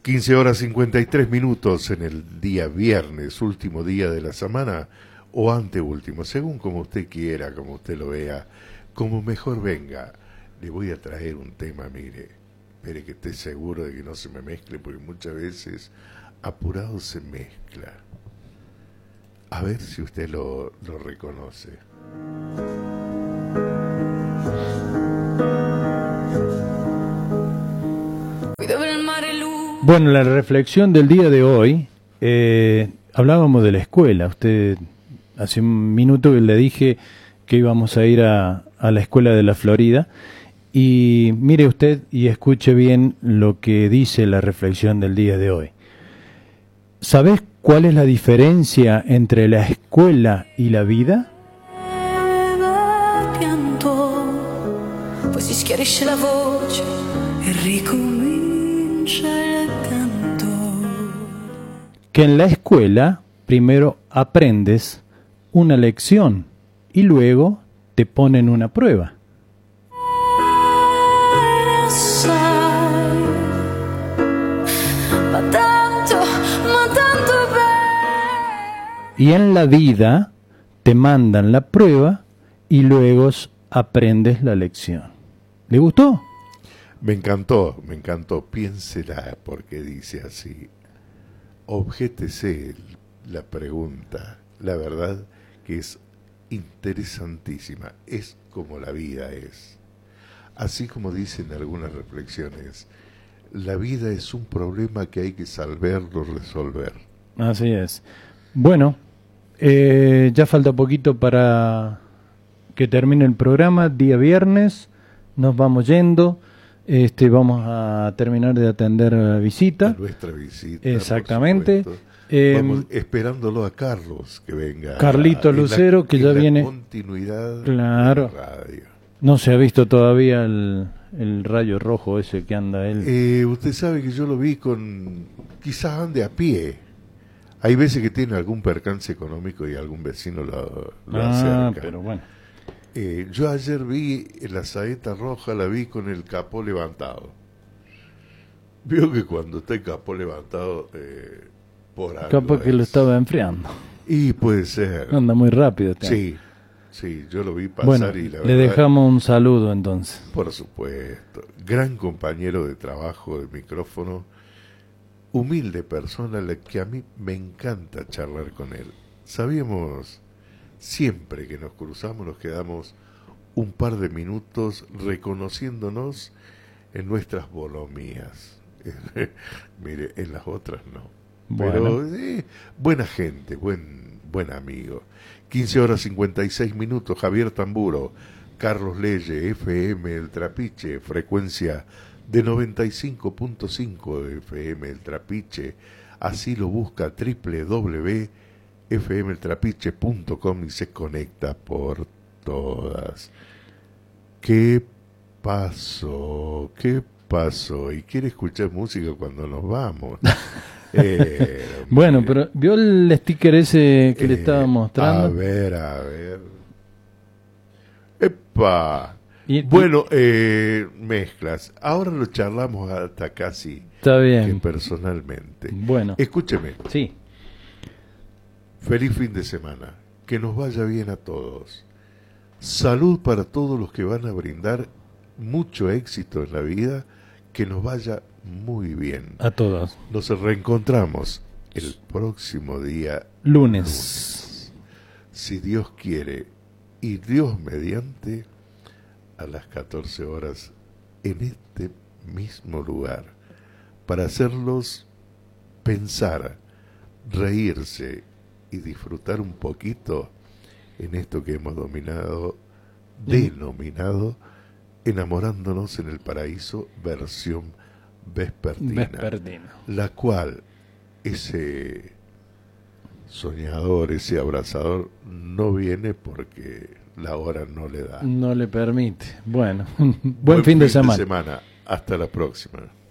15 horas 53 minutos en el día viernes, último día de la semana o anteúltimo, según como usted quiera, como usted lo vea, como mejor venga. Le voy a traer un tema, mire, espere que esté seguro de que no se me mezcle, porque muchas veces apurado se mezcla. A ver si usted lo reconoce. Bueno, la reflexión del día de hoy, hablábamos de la escuela. Usted, hace un minuto que le dije que íbamos a ir a la escuela de la Florida. Y mire usted y escuche bien lo que dice la reflexión del día de hoy. ¿Sabés cuál es la diferencia entre la escuela y la vida? Que en la escuela primero aprendes una lección y luego te ponen una prueba. Y en la vida te mandan la prueba y luego aprendes la lección. ¿Le gustó? Me encantó. Piénsela porque dice así. Objétese la pregunta. La verdad que es interesantísima. Es como la vida es. Así como dicen algunas reflexiones, la vida es un problema que hay que saberlo resolver. Así es. Bueno, ya falta poquito para que termine el programa. Día viernes, nos vamos yendo. Vamos a terminar de atender visita. Nuestra visita. Exactamente. Vamos esperándolo a Carlos que venga. Carlito Lucero, que ya viene. Continuidad. Claro. De radio. No se ha visto todavía el rayo rojo ese que anda él. Usted sabe que yo lo vi quizás ande a pie. Hay veces que tiene algún percance económico y algún vecino lo acerca. Pero bueno. Yo ayer vi la saeta roja, la vi con el capó levantado. Vio que cuando está el capó levantado, por algo capaz que lo estaba enfriando. Y puede ser. Anda muy rápido. Sí, yo lo vi pasar bueno, y la le verdad, dejamos un saludo entonces. Por supuesto. Gran compañero de trabajo, de micrófono. Humilde persona, la que a mí me encanta charlar con él. Sabíamos, siempre que nos cruzamos, nos quedamos un par de minutos reconociéndonos en nuestras bolomías. Mire, en las otras no. Bueno. Pero buena gente, buen amigo. 15 horas 56 minutos, Javier Tamburo, Carlos Leye, FM El Trapiche, frecuencia de 95.5 de FM El Trapiche. Así lo busca www.fmeltrapiche.com y se conecta por todas. ¿Qué pasó? ¿Y quiere escuchar música cuando nos vamos? Bueno, pero ¿vio el sticker ese que le estaba mostrando? A ver. ¡Epa! Bueno, mezclas. Ahora lo charlamos hasta casi. Está bien. Que personalmente. Bueno. Escúcheme. Sí. Feliz fin de semana. Que nos vaya bien a todos. Salud para todos los que van a brindar mucho éxito en la vida. Que nos vaya muy bien. A todos. Nos reencontramos el próximo día. Lunes. Si Dios quiere y Dios mediante, a las 14 horas en este mismo lugar, para hacerlos pensar, reírse y disfrutar un poquito en esto que hemos denominado Enamorándonos en el Paraíso versión vespertina, la cual ese soñador, ese abrazador no viene porque la hora no le da. No le permite. Bueno, buen fin de semana. Hasta la próxima.